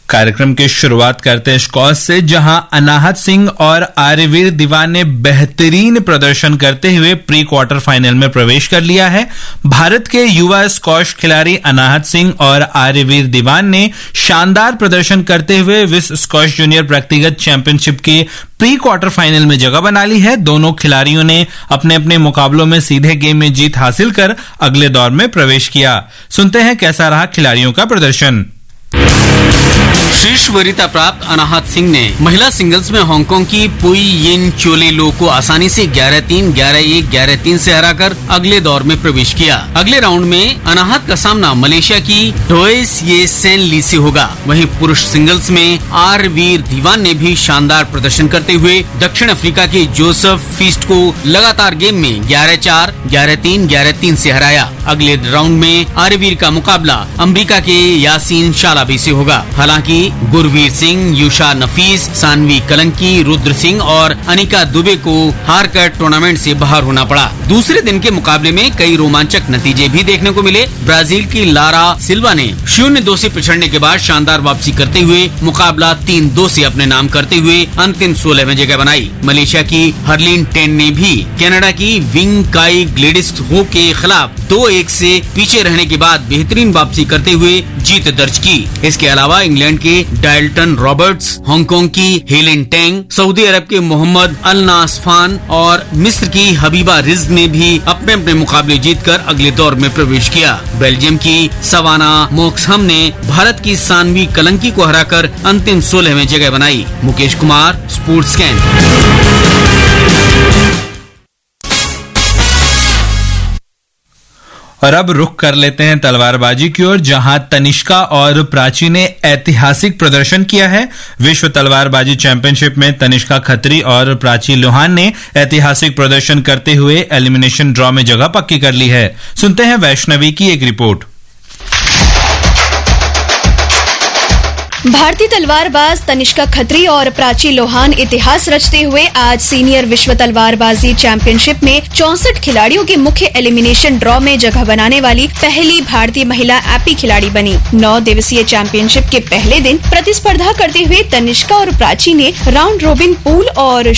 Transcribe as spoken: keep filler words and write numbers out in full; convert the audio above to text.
कार्यक्रम की शुरुआत करते हैं स्क्वॉश से, जहां अनाहत सिंह और आर्यवीर दीवान ने बेहतरीन प्रदर्शन करते हुए प्री क्वार्टर फाइनल में प्रवेश कर लिया है। भारत के युवा स्क्वॉश खिलाड़ी अनाहत सिंह और आर्यवीर दीवान ने शानदार प्रदर्शन करते हुए विश्व स्क्वॉश जूनियर व्यक्तिगत चैंपियनशिप के प्री क्वार्टर फाइनल में जगह बना ली है। दोनों खिलाड़ियों ने अपने अपने मुकाबलों में सीधे गेम में जीत हासिल कर अगले दौर में प्रवेश किया। सुनते हैं कैसा रहा खिलाड़ियों का प्रदर्शन। शीर्ष वरीयता प्राप्त अनाहत सिंह ने महिला सिंगल्स में हांगकांग की पुई यिन चोले लो को आसानी से ग्यारह तीन, ग्यारह एक, ग्यारह तीन से हराकर अगले दौर में प्रवेश किया। अगले राउंड में अनाहत का सामना मलेशिया की डोएस ये सैन ली से होगा। वहीं पुरुष सिंगल्स में आर्यवीर दीवान ने भी शानदार प्रदर्शन करते हुए दक्षिण अफ्रीका के जोसेफ फीस्ट को लगातार गेम में ग्यारह चार, ग्यारह तीन, ग्यारह तीन से हराया। अगले राउंड में आर्यवीर का मुकाबला अमेरिका के यासीन शालाबी से होगा। हालांकि गुरवीर सिंह, यूशा नफीस, सानवी कलंकी, रुद्र सिंह और अनिका दुबे को हारकर टूर्नामेंट से बाहर होना पड़ा। दूसरे दिन के मुकाबले में कई रोमांचक नतीजे भी देखने को मिले। ब्राजील की लारा सिल्वा ने शून्य दो से पिछड़ने के बाद शानदार वापसी करते हुए मुकाबला तीन दो से अपने नाम करते हुए अंतिम सोलह में जगह बनाई। मलेशिया की हरलिन टेन ने भी कनाडा की विंग काई ग्लेडिस हो के खिलाफ दो एक से पीछे रहने के बाद बेहतरीन वापसी करते हुए जीत दर्ज की। इसके अलावा इंग्लैंड के डायल्टन रॉबर्ट्स, हांगकांग की हेलेन टेंग, सऊदी अरब के मोहम्मद अल नासफान और मिस्र की हबीबा रिज ने भी अपने अपने मुकाबले जीतकर अगले दौर में प्रवेश किया। बेल्जियम की सवाना मोक्सहम ने भारत की सानवी कलंकी को हराकर अंतिम सोलह में जगह बनाई। Mukesh Kumar, sports scan. और अब रुख कर लेते हैं तलवारबाजी की ओर, जहां तनिष्का और प्राची ने ऐतिहासिक प्रदर्शन किया है। विश्व तलवारबाजी चैंपियनशिप में तनिष्का खत्री और प्राची लोहान ने ऐतिहासिक प्रदर्शन करते हुए एलिमिनेशन ड्रॉ में जगह पक्की कर ली है। सुनते हैं वैष्णवी की एक रिपोर्ट। भारतीय तलवारबाज तनिष्का खत्री और प्राची लोहान इतिहास रचते हुए आज सीनियर विश्व तलवारबाजी चैंपियनशिप में चौसठ खिलाड़ियों के मुख्य एलिमिनेशन ड्रॉ में जगह बनाने वाली पहली भारतीय महिला एपी खिलाड़ी बनी। नौ दिवसीय चैंपियनशिप के पहले दिन प्रतिस्पर्धा करते हुए तनिष्का और प्राची ने राउंड रोबिन पूल और